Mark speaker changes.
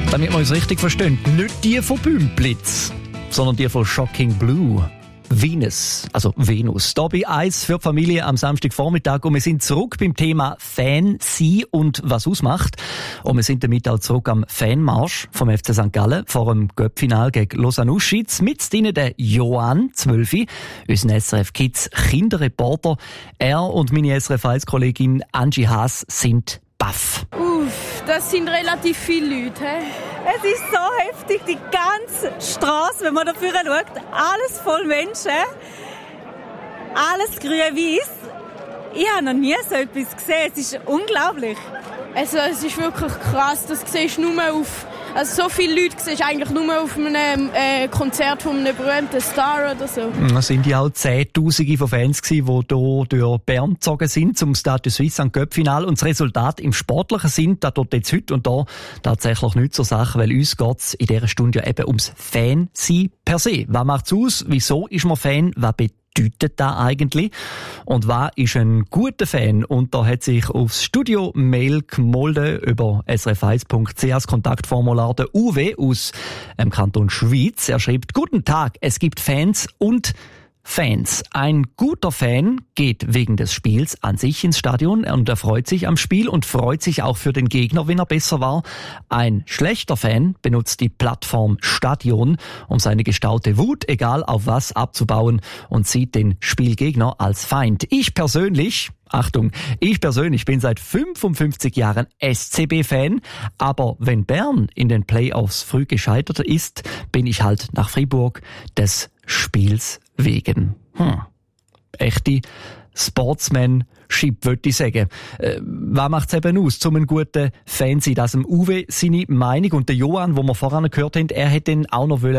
Speaker 1: Damit wir uns richtig verstehen, nicht die von Bümplitz, sondern die von Shocking Blue. Venus, also Venus. Da bei Eis für die Familie am Samstagvormittag und wir sind zurück beim Thema Fan sein und was ausmacht. Und wir sind damit auch zurück am Fanmarsch vom FC St. Gallen vor dem Cup-Final gegen Lausanne-Uschitz. Mit denen der Johann, 12, unser SRF Kids Kinderreporter. Er und meine SRF 1-Kollegin Angie Haas sind baff.
Speaker 2: Das sind relativ viele Leute. He?
Speaker 3: Es ist so heftig, die ganze Straße, wenn man dafür schaut, alles voll Menschen, alles grün-weiß. Ich habe noch nie so etwas gesehen, es ist unglaublich.
Speaker 2: Also es ist wirklich krass, das siehst du nur auf... Also so viele Leute siehst du eigentlich nur auf einem Konzert von einem berühmten Star oder so.
Speaker 1: Es sind ja auch Zehntausende von Fans gewesen, die hier durch Bern gezogen sind zum Stade Suisse am Cup-Final. Und das Resultat im sportlichen Sinn, das tut jetzt heute und da tatsächlich nicht zur Sache, weil uns geht's in dieser Stunde ja eben ums Fan-Sein per se. Was macht's aus? Wieso ist man Fan? Was bedeutet das eigentlich? Und was ist ein guter Fan? Und da hat sich aufs Studio-Mail gemolden über srf1.ch das Kontaktformular der Uwe aus dem Kanton Schwyz. Er schreibt: Guten Tag, es gibt Fans und Fans. Ein guter Fan geht wegen des Spiels an sich ins Stadion und er freut sich am Spiel und freut sich auch für den Gegner, wenn er besser war. Ein schlechter Fan benutzt die Plattform Stadion, um seine gestaute Wut, egal auf was, abzubauen und sieht den Spielgegner als Feind. Ich persönlich bin seit 55 Jahren SCB-Fan, aber wenn Bern in den Playoffs früh gescheitert ist, bin ich halt nach Fribourg des Spiels wegen. Echte Sportsmanship, würde ich sagen. Was macht es eben aus, zum einen guten Fan sein? Das dem Uwe seine Meinung und der Johann, wo wir vorhin gehört haben, er hätte dann auch noch